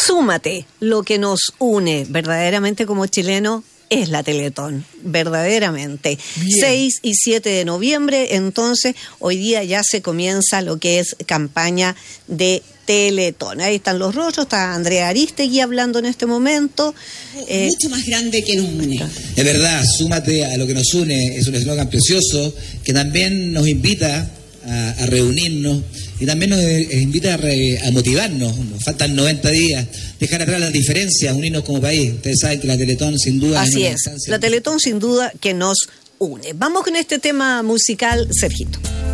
Súmate, lo que nos une verdaderamente como chilenos es la Teletón, verdaderamente. Bien. 6 y 7 de noviembre, entonces hoy día ya se comienza lo que es campaña de Teletón. Ahí están los rostros, está Andrea Aristegui hablando en este momento. Mucho más grande que nos une. Es verdad, súmate a lo que nos une, es un eslogan precioso que también nos invita a reunirnos y también nos invita a motivarnos. Nos faltan 90 días, dejar atrás las diferencias, unirnos como país. Ustedes saben que la Teletón sin duda así es, la Teletón sin duda que nos une. Vamos con este tema musical, Sergito.